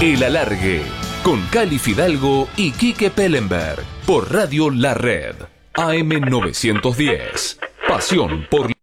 El Alargue, con Cali Fidalgo y Quique Pellenberg, por Radio La Red, AM 910. Pasión por